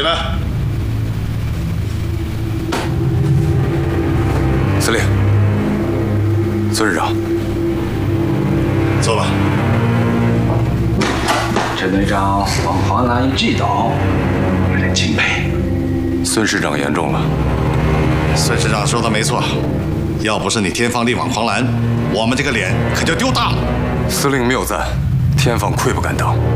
进来。 司令，孙师长， 坐吧。 陈队长往华南一击倒，让人敬佩。 孙师长言重了。 孙师长说的没错，要不是你天放地往狂澜，我们这个脸可就丢大了。 司令谬赞，天放愧不敢当。